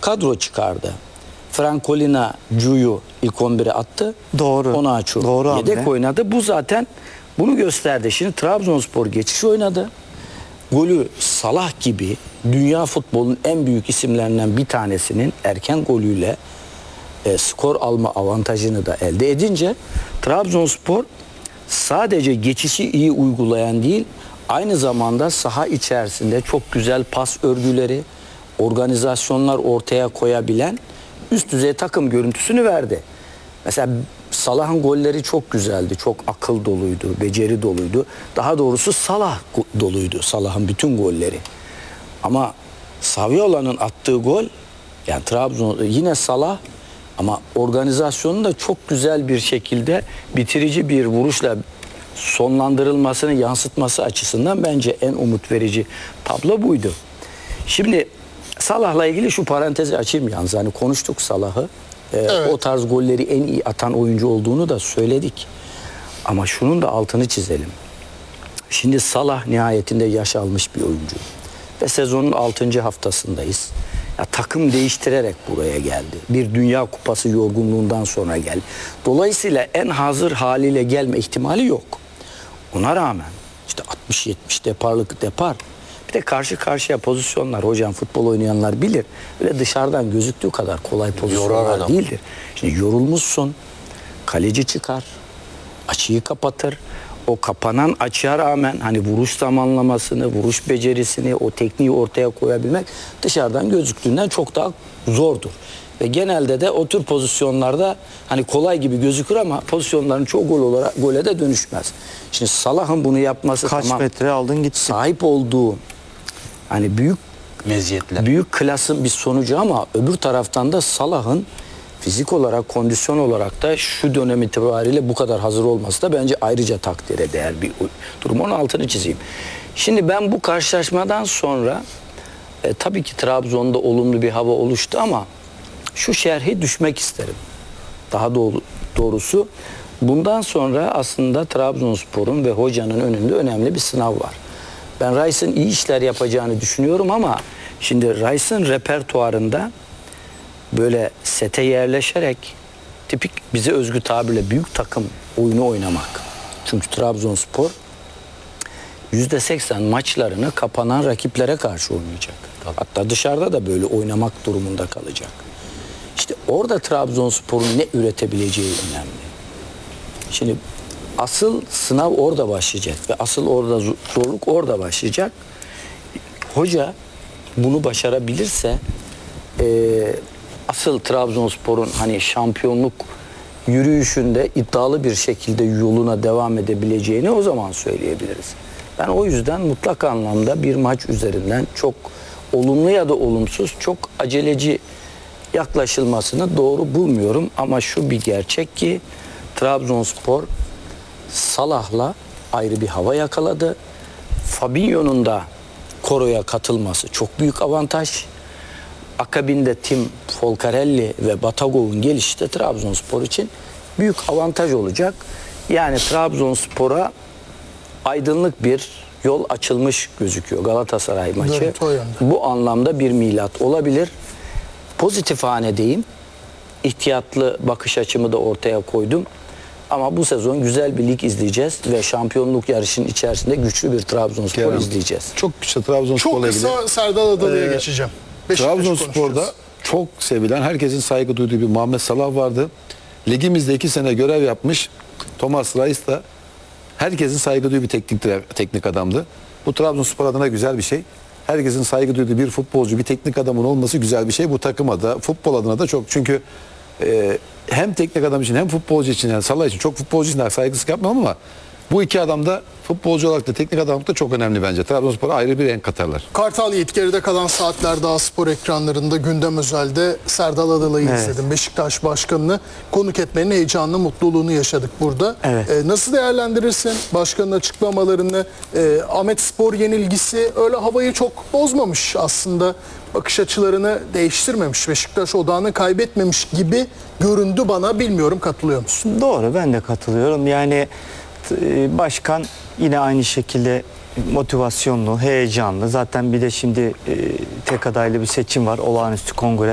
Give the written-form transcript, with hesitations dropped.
kadro çıkardı. Francolina Cu'yu ilk 11'e attı. Doğru. Onaçu Doğru yedek hamle. oynadı. Bu zaten bunu gösterdi. Şimdi Trabzonspor geçiş oynadı. Golü Salah gibi dünya futbolunun en büyük isimlerinden bir tanesinin erken golüyle skor alma avantajını da elde edince Trabzonspor sadece geçişi iyi uygulayan değil, aynı zamanda saha içerisinde çok güzel pas örgüleri, organizasyonlar ortaya koyabilen üst düzey takım görüntüsünü verdi. Mesela Salah'ın golleri çok güzeldi. Çok akıl doluydu, beceri doluydu. Daha doğrusu Salah doluydu. Salah'ın bütün golleri. Ama Saviola'nın attığı gol, yani Trabzon yine Salah ama organizasyonun da çok güzel bir şekilde bitirici bir vuruşla sonlandırılmasını yansıtması açısından bence en umut verici tablo buydu. Şimdi Salah'la ilgili şu parantezi açayım yalnız. Hani konuştuk Salah'ı. Evet. O tarz golleri en iyi atan oyuncu olduğunu da söyledik. Ama şunun da altını çizelim. Şimdi Salah nihayetinde yaş almış bir oyuncu. Ve sezonun 6. haftasındayız. Ya, takım değiştirerek buraya geldi. Bir Dünya Kupası yorgunluğundan sonra geldi. Dolayısıyla en hazır haliyle gelme ihtimali yok. Ona rağmen işte 60-70 deparlık depar. Bir de karşı karşıya pozisyonlar, hocam futbol oynayanlar bilir. Öyle dışarıdan gözüktüğü kadar kolay pozisyonlar değildir. Şimdi yorulmuşsun, kaleci çıkar, açıyı kapatır. O kapanan açıya rağmen hani vuruş zamanlamasını, vuruş becerisini, o tekniği ortaya koyabilmek dışarıdan gözüktüğünden çok daha zordur. Ve genelde de o tür pozisyonlarda hani kolay gibi gözükür ama pozisyonların çoğu gole de dönüşmez. Şimdi Salah'ın bunu yapması Kaç tamam, metre aldın gitti. sahip olduğu hani büyük klasın bir sonucu ama öbür taraftan da Salah'ın fizik olarak, kondisyon olarak da şu dönem itibariyle bu kadar hazır olması da bence ayrıca takdire değer bir durum. Onun altını çizeyim. Şimdi ben bu karşılaşmadan sonra tabii ki Trabzon'da olumlu bir hava oluştu ama şu şerhi düşmek isterim. Daha doğrusu bundan sonra aslında Trabzonspor'un ve hocanın önünde önemli bir sınav var. Ben Rice'ın iyi işler yapacağını düşünüyorum ama şimdi Rice'ın repertuarında böyle sete yerleşerek tipik bize özgü tabirle büyük takım oyunu oynamak. Çünkü Trabzonspor %80 maçlarını kapanan rakiplere karşı oynayacak. Hatta dışarıda da böyle oynamak durumunda kalacak. İşte orada Trabzonspor'un ne üretebileceği önemli. Şimdi asıl sınav orada başlayacak ve asıl orada zorluk orada başlayacak. Hoca bunu başarabilirse asıl Trabzonspor'un hani şampiyonluk yürüyüşünde iddialı bir şekilde yoluna devam edebileceğini o zaman söyleyebiliriz. Ben o yüzden mutlak anlamda bir maç üzerinden çok olumlu ya da olumsuz, çok aceleci yaklaşılmasını doğru bulmuyorum. Ama şu bir gerçek ki Trabzonspor Salah'la ayrı bir hava yakaladı. Fabinho'nun da koroya katılması çok büyük avantaj. Akabinde Tim Folcarelli ve Batagov'un gelişi de Trabzonspor için büyük avantaj olacak. Yani Trabzonspor'a aydınlık bir yol açılmış gözüküyor Galatasaray maçı. Bu anlamda bir milat olabilir. Pozitif hanedeyim. İhtiyatlı bakış açımı da ortaya koydum. Ama bu sezon güzel bir lig izleyeceğiz ve şampiyonluk yarışının içerisinde güçlü bir Trabzonspor izleyeceğiz. Çok kısa Trabzonspor'la ilgili. Çok kısa Serdal Adalı'ya geçeceğim. Trabzonspor'da çok sevilen, herkesin saygı duyduğu bir Muhammed Salah vardı. Ligimizde 2 sene görev yapmış. Thomas Reis da herkesin saygı duyduğu bir teknik adamdı. Bu Trabzonspor adına güzel bir şey. Herkesin saygı duyduğu bir futbolcu, bir teknik adamın olması güzel bir şey. Bu takım adına, futbol adına da çok. Çünkü hem teknik adam için hem futbolcu için, yani Salah için, çok futbolcu için saygısızlık yapmam ama bu iki adam da futbolcu olarak da teknik adamlık da çok önemli bence. Trabzonspor'a ayrı bir renk katarlar. Kartal Yiğit, geride kalan saatler daha spor ekranlarında gündem özelde Serdal Adalı'yı izledim. Beşiktaş Başkanı'nı konuk etmenin heyecanlı, mutluluğunu yaşadık burada. Evet. Nasıl değerlendirirsin başkanın açıklamalarını? Ahmet Spor yenilgisi öyle havayı çok bozmamış aslında. Bakış açılarını değiştirmemiş. Beşiktaş odağını kaybetmemiş gibi göründü bana. Bilmiyorum, katılıyor musun? Doğru, ben de katılıyorum. Yani başkan yine aynı şekilde motivasyonlu, heyecanlı. Zaten bir de şimdi tek adaylı bir seçim var. Olağanüstü kongre.